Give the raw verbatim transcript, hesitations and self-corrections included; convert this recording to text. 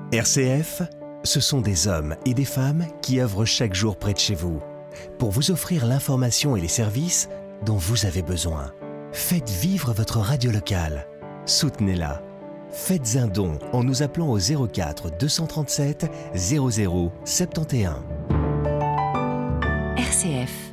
R C F, ce sont des hommes et des femmes qui œuvrent chaque jour près de chez vous pour vous offrir l'information et les services dont vous avez besoin. Faites vivre votre radio locale. Soutenez-la. Faites un don en nous appelant au zéro quatre deux cent trente-sept zéro zéro soixante et onze. R C F